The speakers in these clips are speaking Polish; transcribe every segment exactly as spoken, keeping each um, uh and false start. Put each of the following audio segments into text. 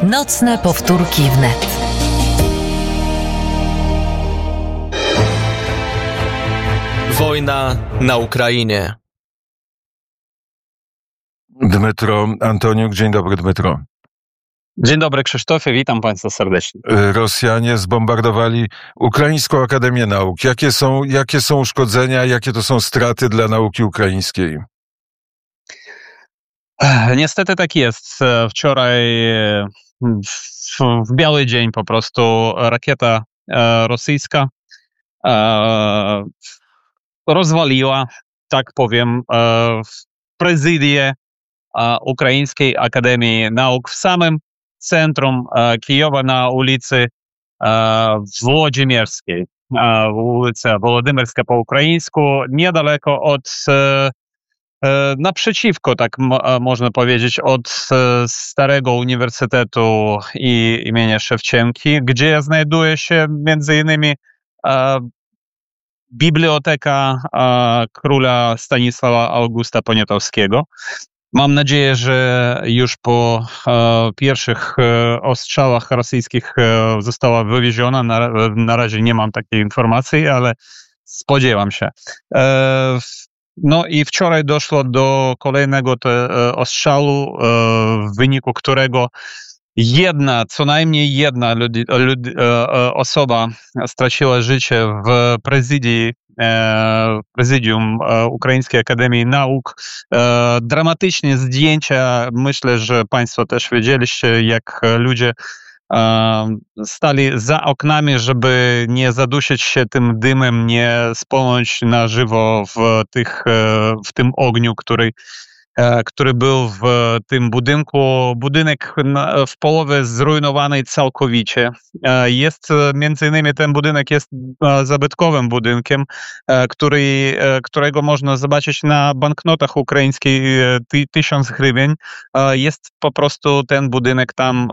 Nocne powtórki wnet. Wojna na Ukrainie. Dmytro Antoniuk. Dzień dobry, Dmytro. Dzień dobry, Krzysztofie, witam Państwa serdecznie. Rosjanie zbombardowali Ukraińską Akademię Nauk. Jakie są, jakie są uszkodzenia, jakie to są straty dla nauki ukraińskiej? Niestety tak jest. Wczoraj w, w biały dzień po prostu rakieta rosyjska rozwaliła, tak powiem, prezydię Ukraińskiej Akademii Nauk w samym centrum Kijowa na ulicy Włodzimierskiej. Ulica Wolodymyrska po ukraińsku, niedaleko od, naprzeciwko, tak można powiedzieć, od starego Uniwersytetu i imienia Szewczenki, gdzie znajduje się między innymi biblioteka króla Stanisława Augusta Poniatowskiego. Mam nadzieję, że już po e, pierwszych e, ostrzałach rosyjskich e, została wywieziona. Na, na razie nie mam takiej informacji, ale spodziewam się. E, no i wczoraj doszło do kolejnego te, e, ostrzału, e, w wyniku którego jedna, co najmniej jedna ludi, ludi, e, osoba straciła życie w prezydii prezydium Ukraińskiej Akademii Nauk. Dramatycznie zdjęcia, myślę, że Państwo też wiedzieliście, jak ludzie stali za oknami, żeby nie zadusić się tym dymem, nie spłonąć na żywo w, tych, w tym ogniu, który który był w tym budynku. Budynek w połowie zrujnowany całkowicie. Jest, między innymi ten budynek jest zabytkowym budynkiem, który, którego można zobaczyć na banknotach ukraińskich tysiąc hrywien. Jest po prostu ten budynek tam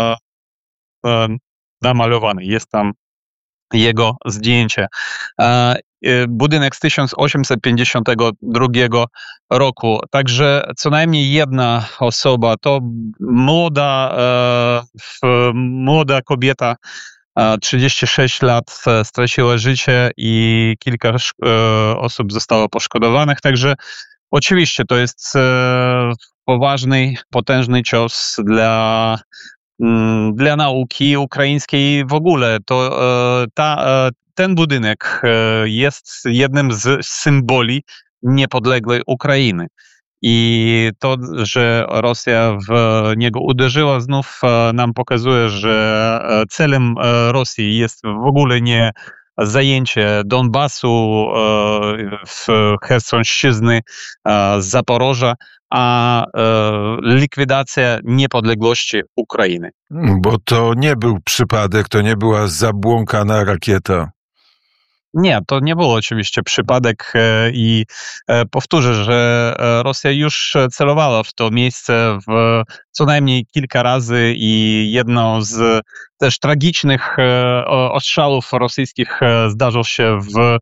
namalowany. Jest tam jego zdjęcie. Budynek z tysiąc osiemset pięćdziesiątego drugiego roku. Także co najmniej jedna osoba, to młoda, e, młoda kobieta, e, trzydzieści sześć lat, e, straciła życie i kilka e, osób zostało poszkodowanych. Także oczywiście to jest e, poważny, potężny cios dla dla nauki ukraińskiej w ogóle. To e, ta, e, ten budynek e, jest jednym z symboli niepodległej Ukrainy. I to, że Rosja w niego uderzyła, znów e, nam pokazuje, że celem e, Rosji jest w ogóle nie zajęcie Donbasu, e, w Chersonszczyzny, e, Zaporoża, a e, likwidacja niepodległości Ukrainy. Bo to nie był przypadek, to nie była zabłąkana rakieta. Nie, to nie był oczywiście przypadek e, i e, powtórzę, że Rosja już celowała w to miejsce w co najmniej kilka razy i jedno z też tragicznych e, ostrzałów rosyjskich e, zdarzył się w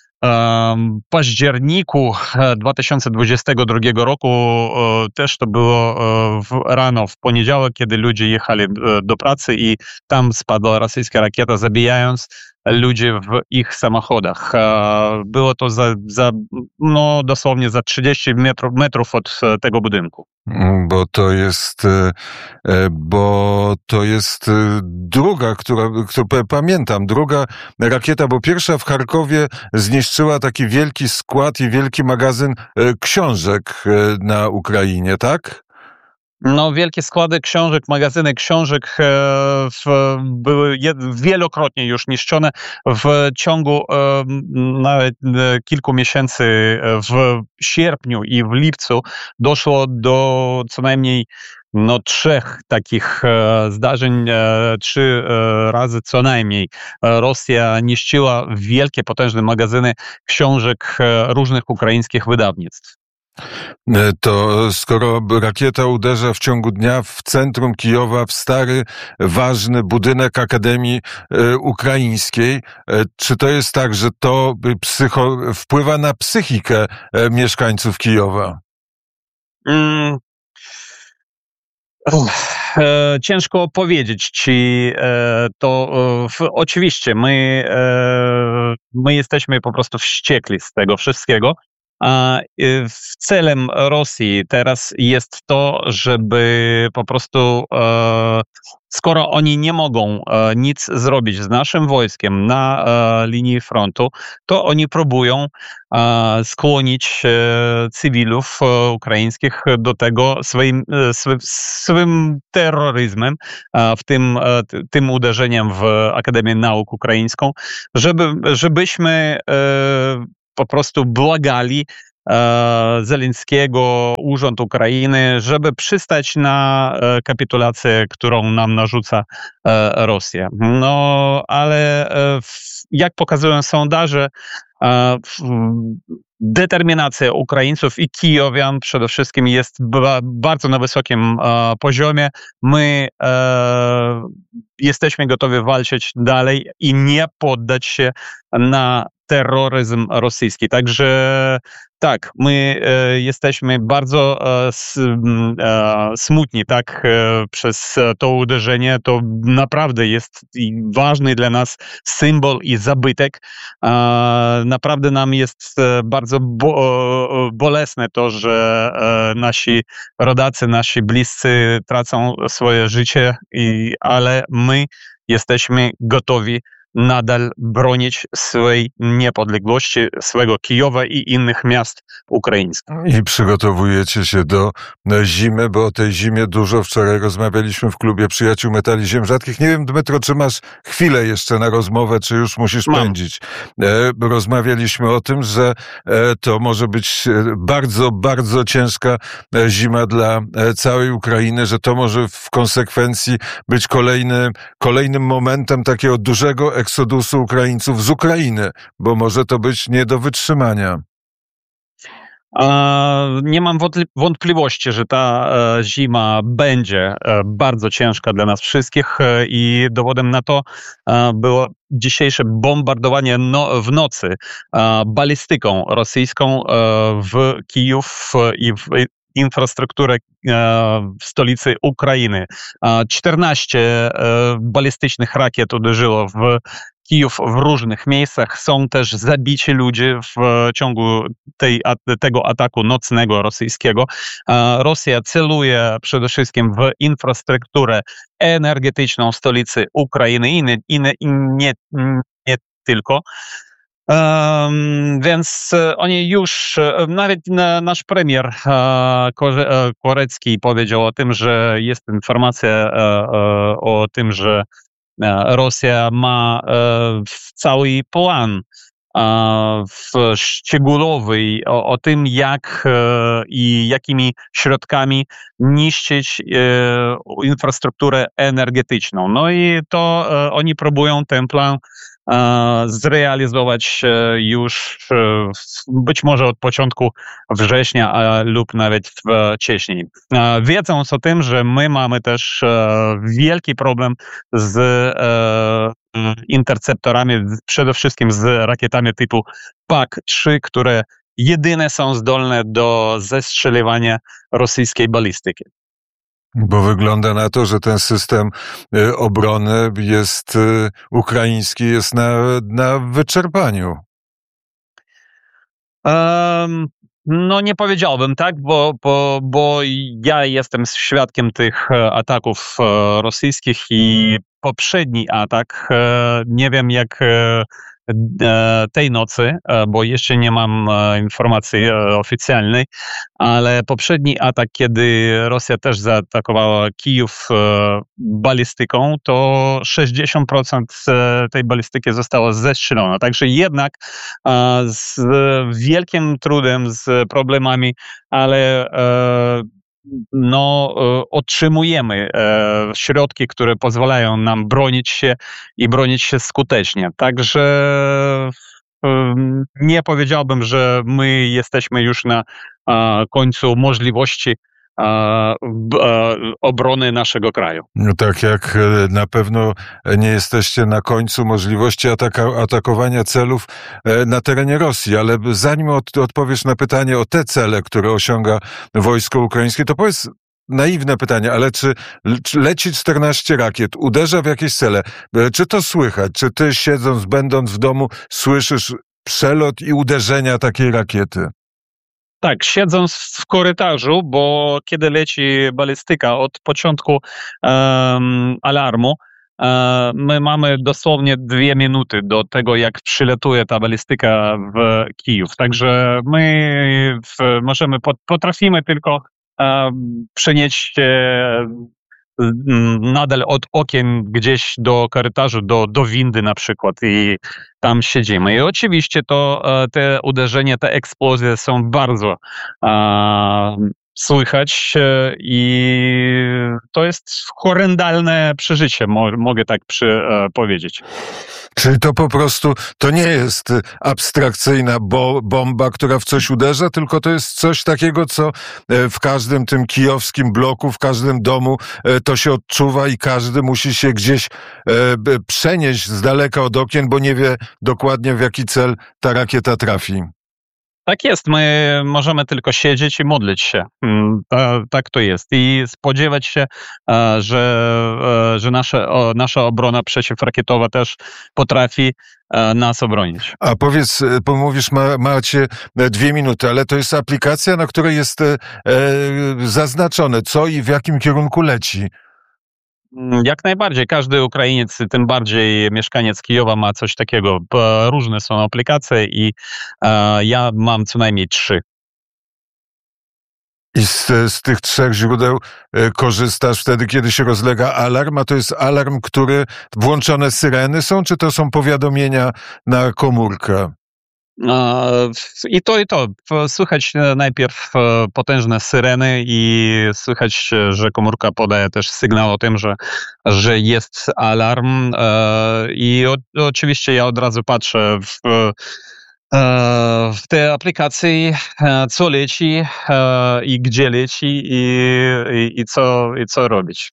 W październiku dwa tysiące dwudziestego drugiego roku. Też to było w, rano w poniedziałek, kiedy ludzie jechali do pracy i tam spadła rosyjska rakieta, zabijając ludzi w ich samochodach. Było to za, za no dosłownie za trzydzieści metrów, metrów od tego budynku. Bo to jest, bo to jest druga, która, która, pamiętam, druga rakieta, bo pierwsza w Charkowie zniszczyła taki wielki skład i wielki magazyn książek na Ukrainie, tak? No, wielkie składy książek, magazyny książek e, w, były jed, wielokrotnie już niszczone. W ciągu e, nawet e, kilku miesięcy w sierpniu i w lipcu doszło do co najmniej no, trzech takich e, zdarzeń, e, trzy e, razy co najmniej. Rosja niszczyła wielkie, potężne magazyny książek e, różnych ukraińskich wydawnictw. To skoro rakieta uderza w ciągu dnia w centrum Kijowa, w stary, ważny budynek Akademii Ukraińskiej, czy to jest tak, że to psycho, wpływa na psychikę mieszkańców Kijowa? Mm. e, ciężko powiedzieć, czy e, to e, w, oczywiście my, e, my jesteśmy po prostu wściekli z tego wszystkiego. A e, celem Rosji teraz jest to, żeby po prostu, e, skoro oni nie mogą e, nic zrobić z naszym wojskiem na e, linii frontu, to oni próbują e, skłonić e, cywilów e, ukraińskich do tego swoim, e, swy, swym terroryzmem, e, w tym, e, tym uderzeniem w Akademię Nauk Ukraińską, żeby, żebyśmy e, po prostu błagali e, Zelenskiego, Urząd Ukrainy, żeby przystać na e, kapitulację, którą nam narzuca e, Rosja. No, ale e, w, jak pokazują sondaże, e, w, determinacja Ukraińców i Kijowian przede wszystkim jest ba, bardzo na wysokim e, poziomie. My e, jesteśmy gotowi walczyć dalej i nie poddać się na terroryzm rosyjski. Także tak, my e, jesteśmy bardzo e, s, e, smutni tak, e, przez to uderzenie. To naprawdę jest ważny dla nas symbol i zabytek. E, naprawdę nam jest e, bardzo bo, bolesne to, że e, nasi rodacy, nasi bliscy tracą swoje życie, i, ale my jesteśmy gotowi nadal bronić swojej niepodległości, swojego Kijowa i innych miast ukraińskich. I przygotowujecie się do zimy, bo o tej zimie dużo wczoraj rozmawialiśmy w klubie Przyjaciół Metali Ziem Rzadkich. Nie wiem, Dmytro, czy masz chwilę jeszcze na rozmowę, czy już musisz Mam. pędzić. E, rozmawialiśmy o tym, że e, to może być bardzo, bardzo ciężka zima dla całej Ukrainy, że to może w konsekwencji być kolejny, kolejnym momentem takiego dużego eksodusu Ukraińców z Ukrainy, bo może to być nie do wytrzymania. Nie mam wątpliwości, że ta zima będzie bardzo ciężka dla nas wszystkich i dowodem na to było dzisiejsze bombardowanie no, w nocy balistyką rosyjską w Kijów i w infrastrukturę w stolicy Ukrainy. czternaście balistycznych rakiet uderzyło w Kijów w różnych miejscach. Są też zabici ludzie w ciągu tej, tego ataku nocnego rosyjskiego. Rosja celuje przede wszystkim w infrastrukturę energetyczną stolicy Ukrainy i nie, i nie, nie, nie tylko. Um, więc oni już, nawet nasz premier uh, Korecki powiedział o tym, że jest informacja uh, uh, o tym, że uh, Rosja ma uh, cały plan uh, szczegółowy o, o tym, jak uh, i jakimi środkami niszczyć uh, infrastrukturę energetyczną. No i to uh, oni próbują ten plan zrealizować już być może od początku września lub nawet wcześniej. Wiedząc o tym, że my mamy też wielki problem z interceptorami, przede wszystkim z rakietami typu P A K trzy, które jedyne są zdolne do zestrzeliwania rosyjskiej balistyki. Bo wygląda na to, że ten system obrony jest ukraiński, jest na, na wyczerpaniu. Um, no nie powiedziałbym tak, bo, bo, bo ja jestem świadkiem tych ataków rosyjskich i poprzedni atak, nie wiem jak tej nocy, bo jeszcze nie mam informacji oficjalnej, ale poprzedni atak, kiedy Rosja też zaatakowała Kijów balistyką, to sześćdziesiąt procent tej balistyki zostało zestrzelone. Także jednak z wielkim trudem, z problemami, ale no, otrzymujemy środki, które pozwalają nam bronić się i bronić się skutecznie. Także nie powiedziałbym, że my jesteśmy już na końcu możliwości obrony naszego kraju. No tak jak na pewno nie jesteście na końcu możliwości ataka- atakowania celów na terenie Rosji, ale zanim od- odpowiesz na pytanie o te cele, które osiąga wojsko ukraińskie, to powiedz, naiwne pytanie, ale czy, czy leci czternaście rakiet, uderza w jakieś cele? Czy to słychać? Czy ty siedząc, będąc w domu, słyszysz przelot i uderzenia takiej rakiety? Tak, siedząc w korytarzu, bo kiedy leci balistyka od początku um, alarmu, um, my mamy dosłownie dwie minuty do tego, jak przylatuje ta balistyka w Kijów. Także my w, możemy, potrafimy tylko um, przenieść um, nadal od okien gdzieś do korytarzu, do, do windy na przykład i tam siedzimy. I oczywiście to te uderzenia, te eksplozje są bardzo a, słychać i to jest horrendalne przeżycie, mo, mogę tak przy, a, powiedzieć. Czyli to po prostu, to nie jest abstrakcyjna bo, bomba, która w coś uderza, tylko to jest coś takiego, co w każdym tym kijowskim bloku, w każdym domu to się odczuwa i każdy musi się gdzieś przenieść z daleka od okien, bo nie wie dokładnie, w jaki cel ta rakieta trafi. Tak jest, my możemy tylko siedzieć i modlić się. Tak to jest. I spodziewać się, że, że nasza, nasza obrona przeciwrakietowa też potrafi nas obronić. A powiedz, mówisz, ma, macie dwie minuty, ale to jest aplikacja, na której jest e, zaznaczone, co i w jakim kierunku leci. Jak najbardziej. Każdy Ukrainiec, tym bardziej mieszkaniec Kijowa ma coś takiego. Różne są aplikacje i e, ja mam co najmniej trzy. I z, z tych trzech źródeł e, korzystasz wtedy, kiedy się rozlega alarm, a to jest alarm, który włączone syreny są, czy to są powiadomienia na komórkę? I to, i to. Słychać najpierw potężne syreny i słychać, że komórka podaje też sygnał o tym, że, że jest alarm. I o, oczywiście ja od razu patrzę w, w tej aplikacji, co leci i gdzie leci i, i, i, co, i co robić.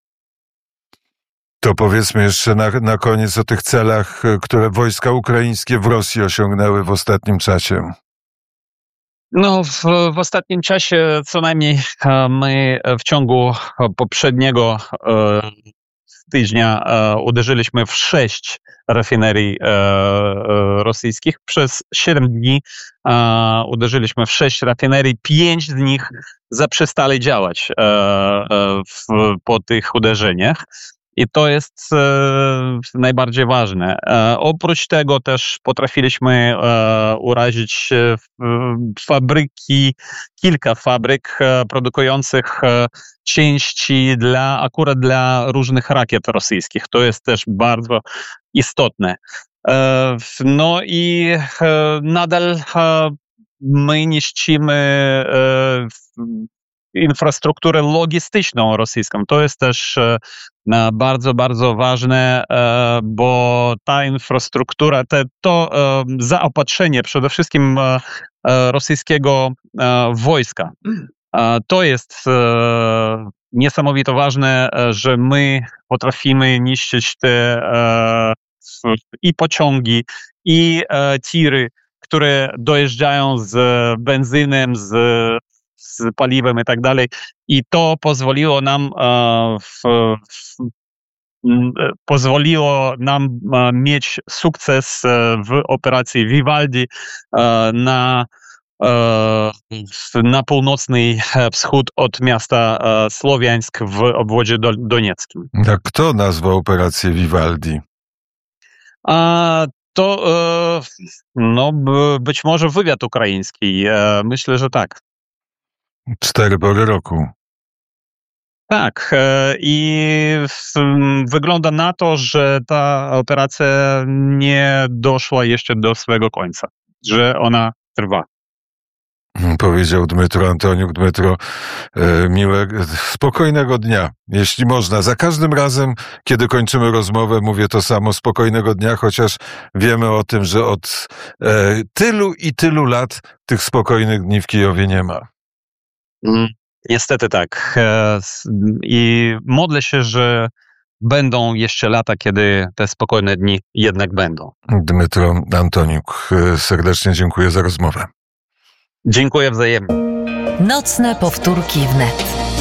To powiedzmy jeszcze na, na koniec o tych celach, które wojska ukraińskie w Rosji osiągnęły w ostatnim czasie. No, w, w ostatnim czasie co najmniej my w ciągu poprzedniego e, tygodnia e, uderzyliśmy w sześć rafinerii e, e, rosyjskich. Przez siedem dni e, uderzyliśmy w sześć rafinerii. Pięć z nich zaprzestali działać e, e, w, po tych uderzeniach. I to jest e, najbardziej ważne. E, oprócz tego też potrafiliśmy e, urazić e, fabryki, kilka fabryk e, produkujących e, części dla, akurat dla różnych rakiet rosyjskich. To jest też bardzo istotne. E, no i e, nadal e, my niszczymy e, infrastrukturę logistyczną rosyjską. To jest też e, bardzo, bardzo ważne, e, bo ta infrastruktura, te, to e, zaopatrzenie przede wszystkim e, e, rosyjskiego e, wojska, e, to jest e, niesamowite ważne, e, że my potrafimy niszczyć te e, i pociągi, i e, tiry, które dojeżdżają z benzynem, z z paliwem i tak dalej. I to pozwoliło nam e, w, w, pozwoliło nam e, mieć sukces e, w operacji Vivaldi e, na, e, na północny wschód od miasta e, Słowiańsk w obwodzie do, donieckim. A kto nazwał operację Vivaldi? A to e, no, być może wywiad ukraiński. E, myślę, że tak. Cztery pory roku. Tak, i wygląda na to, że ta operacja nie doszła jeszcze do swojego końca, że ona trwa. Powiedział Dmytro Antoniuk. Dmytro, e, miłego, spokojnego dnia, jeśli można. Za każdym razem, kiedy kończymy rozmowę, mówię to samo, spokojnego dnia, chociaż wiemy o tym, że od e, tylu i tylu lat tych spokojnych dni w Kijowie nie ma. Mm, niestety tak. E, I modlę się, że będą jeszcze lata, kiedy te spokojne dni jednak będą. Dmytro Antoniuk, serdecznie dziękuję za rozmowę. Dziękuję wzajemnie. Nocne powtórki wnet.